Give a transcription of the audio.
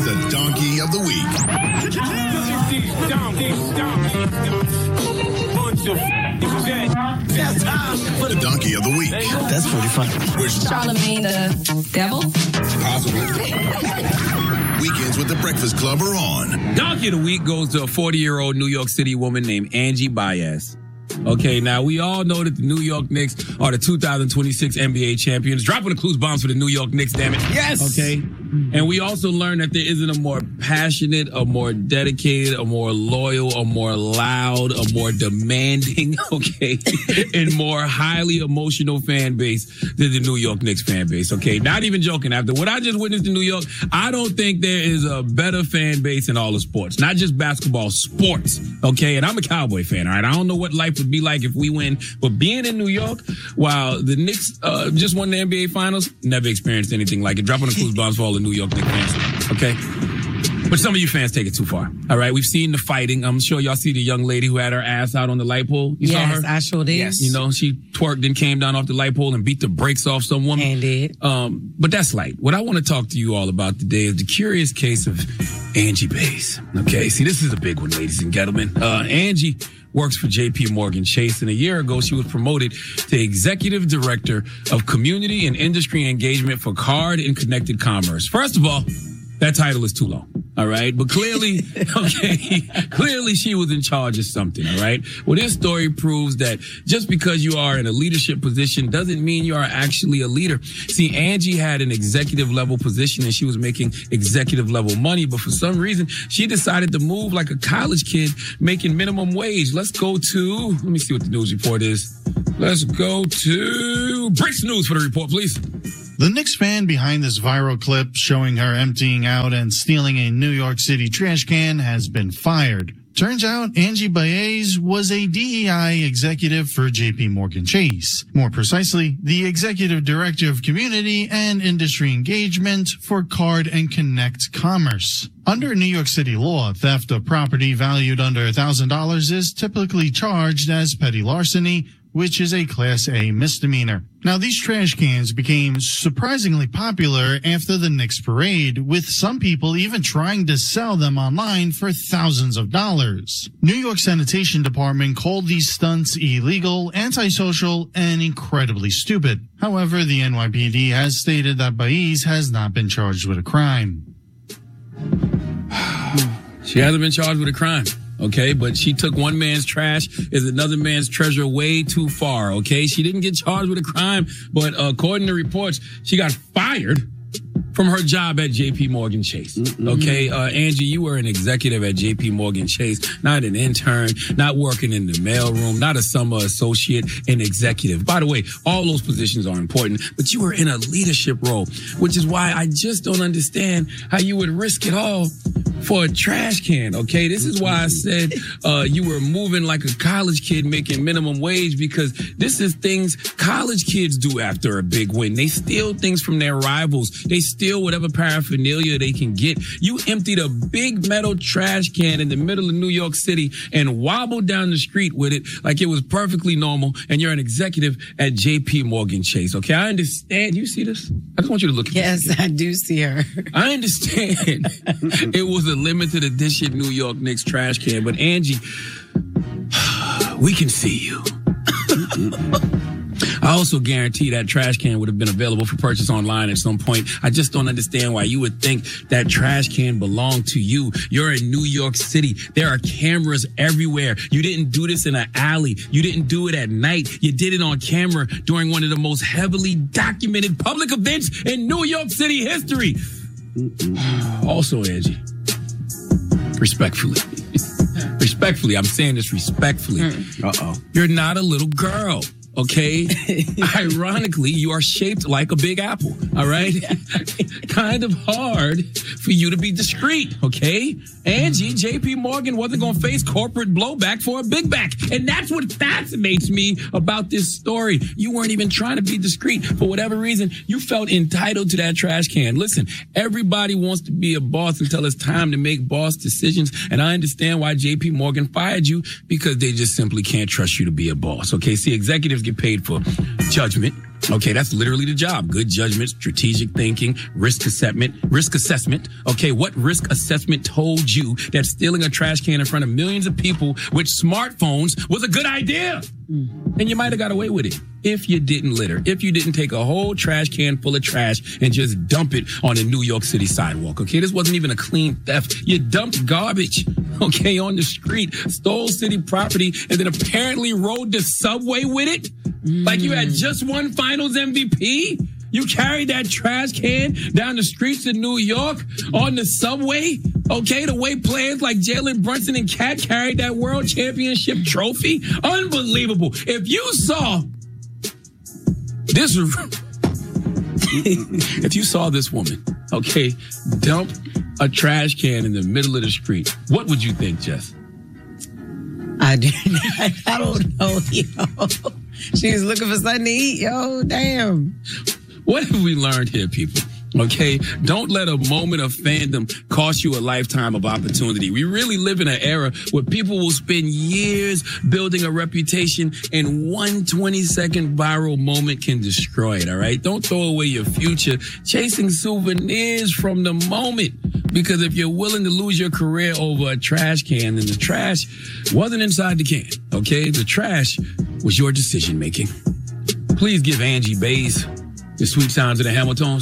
the Donkey of the Week. It's time for the Donkey of the Week. That's pretty funny. With Charlamagne the Devil? Possibly. Weekends with the Breakfast Club are on. Donkey of the Week goes to a 40-year-old New York City woman named Angie Baez. Okay, now we all know that the New York Knicks are the 2026 NBA champions. Dropping the clues bombs for the New York Knicks, damn it. Yes. Okay. And we also learned that there isn't a more passionate, a more dedicated, a more loyal, a more loud, a more demanding, okay, and more highly emotional fan base than the New York Knicks fan base, okay? Not even joking. After what I just witnessed in New York, I don't think there is a better fan base in all of sports. Not just basketball, sports, okay? And I'm a Cowboy fan, all right? I don't know what life would be like if we win, but being in New York, while the Knicks just won the NBA Finals, never experienced anything like it. Dropping the clues bombs for all the New York Knicks fans, okay? But some of you fans take it too far, all right? We've seen the fighting. I'm sure y'all see the young lady who had her ass out on the light pole. You saw her? Yes, I sure did. Yes. You know, she twerked and came down off the light pole and beat the brakes off some woman. And did. But that's light. What I want to talk to you all about today is the curious case of Angie Baez. Okay, see, this is a big one, ladies and gentlemen. Angie works for JP Morgan Chase, and a year ago she was promoted to Executive Director of Community and Industry Engagement for Card and Connected Commerce. First of all, that title is too long, all right? But clearly, clearly she was in charge of something, all right? Well, this story proves that just because you are in a leadership position doesn't mean you are actually a leader. See, Angie had an executive level position and she was making executive level money, but for some reason, she decided to move like a college kid making minimum wage. Let's go to, let me see what the news report is. Let's go to Bricks News for the report, please. The Knicks fan behind this viral clip showing her emptying out and stealing a New York City trash can has been fired. Turns out Angie Baez was a DEI executive for JP Morgan Chase. More precisely, the executive director of community and industry engagement for Card and Connect Commerce. Under New York City law, theft of property valued under $1,000 is typically charged as petty larceny, which is a Class A misdemeanor. Now, these trash cans became surprisingly popular after the Knicks parade, with some people even trying to sell them online for thousands of dollars. New York Sanitation Department called these stunts illegal, antisocial, and incredibly stupid. However, the NYPD has stated that Baez has not been charged with a crime. She hasn't been charged with a crime. Okay, but she took one man's trash as another man's treasure way too far, okay? She didn't get charged with a crime, but according to reports, she got fired from her job at JP Morgan Chase. Okay, Angie, you were an executive at JP Morgan Chase, not an intern, not working in the mailroom, not a summer associate, an executive. By the way, all those positions are important, but you were in a leadership role, which is why I just don't understand how you would risk it all for a trash can, okay? This is why I said you were moving like a college kid making minimum wage, because this is things college kids do after a big win. They steal things from their rivals. They steal whatever paraphernalia they can get. You emptied a big metal trash can in the middle of New York City and wobbled down the street with it like it was perfectly normal, and you're an executive at JP Morgan Chase, okay? I understand. You see this? I just want you to look at this. Yes, I do see her. I understand. It was a limited edition New York Knicks trash can, but Angie, we can see you. I also guarantee that trash can would have been available for purchase online at some point. I just don't understand why you would think that trash can belonged to you. You're in New York City. There are cameras everywhere. You didn't do this in an alley. You didn't do it at night. You did it on camera during one of the most heavily documented public events in New York City history. Also, Angie, respectfully, I'm saying this respectfully. You're not a little girl. Okay? Ironically, you are shaped like a big apple, all right? Kind of hard for you to be discreet, okay? Angie, JP Morgan wasn't going to face corporate blowback for a big back. And that's what fascinates me about this story. You weren't even trying to be discreet. For whatever reason, you felt entitled to that trash can. Listen, everybody wants to be a boss until it's time to make boss decisions. And I understand why JP Morgan fired you, because they just simply can't trust you to be a boss, okay? See, executives get paid for judgment. Okay, that's literally the job. Good judgment, strategic thinking, risk assessment. Okay, what risk assessment told you that stealing a trash can in front of millions of people with smartphones was a good idea? And you might have got away with it if you didn't litter, if you didn't take a whole trash can full of trash and just dump it on a New York City sidewalk. Okay, this wasn't even a clean theft. You dumped garbage, okay, on the street, stole city property, and then apparently rode the subway with it. Like you had just won finals MVP. You carried that trash can down the streets of New York on the subway. Okay, the way players like Jalen Brunson and Cat carried that world championship trophy. Unbelievable. If you saw this, if you saw this woman, okay, dump a trash can in the middle of the street, what would you think, Jess? I don't know, yo. She's looking for something to eat, yo. Damn. What have we learned here, people? Okay, don't let a moment of fandom cost you a lifetime of opportunity. We really live in an era where people will spend years building a reputation, and one 20-second viral moment can destroy it, all right? Don't throw away your future chasing souvenirs from the moment, because if you're willing to lose your career over a trash can, then the trash wasn't inside the can, okay? The trash was your decision making. Please give Angie Bays the sweet sounds of the Hamiltons.